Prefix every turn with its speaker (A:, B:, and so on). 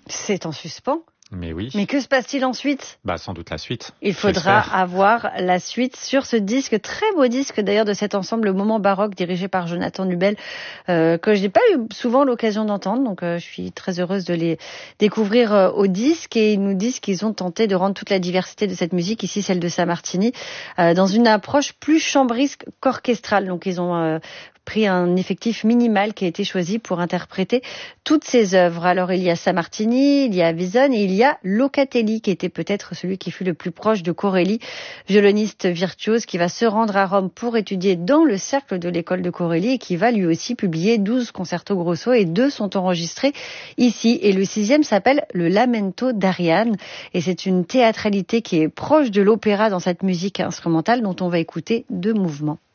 A: C'est en suspens.
B: Mais oui.
A: Mais que se passe-t-il ensuite ?
B: Sans doute la suite.
A: Il faudra avoir la suite sur ce disque, très beau disque d'ailleurs de cet ensemble, le Moment Baroque, dirigé par Jonathan Nubel, que je n'ai pas eu souvent l'occasion d'entendre, donc je suis très heureuse de les découvrir au disque, et ils nous disent qu'ils ont tenté de rendre toute la diversité de cette musique, ici celle de Sammartini, dans une approche plus chambriste qu'orchestrale. Donc ils ont pris un effectif minimal qui a été choisi pour interpréter toutes ces œuvres. Alors il y a Sammartini, il y a Wieson et il y a Locatelli qui était peut-être celui qui fut le plus proche de Corelli, violoniste virtuose qui va se rendre à Rome pour étudier dans le cercle de l'école de Corelli et qui va lui aussi publier 12 concertos grosso, et 2 sont enregistrés ici. Et le 6e s'appelle le Lamento d'Ariane, et c'est une théâtralité qui est proche de l'opéra dans cette musique instrumentale dont on va écouter 2 mouvements.